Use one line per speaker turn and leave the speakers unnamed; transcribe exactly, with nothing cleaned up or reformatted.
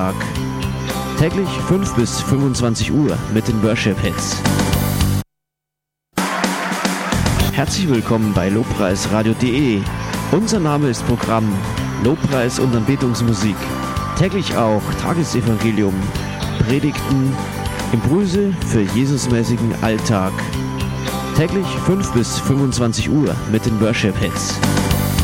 Täglich fünf bis fünfundzwanzig Uhr mit den Worship Hits. Herzlich willkommen bei lobpreisradio punkt de. Unser Name ist Programm Lobpreis und Anbetungsmusik. Täglich auch Tagesevangelium, Predigten, Impulse für Jesusmäßigen Alltag. Täglich fünf bis fünfundzwanzig Uhr mit den Worship Hits.